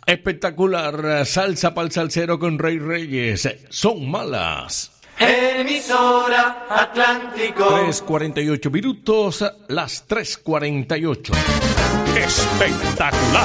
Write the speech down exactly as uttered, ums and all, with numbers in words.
Espectacular, salsa pa'l salsero con Rey Reyes, Son Malas. Emisora Atlántico. tres cuarenta y ocho minutos, las tres cuarenta y ocho. Espectacular.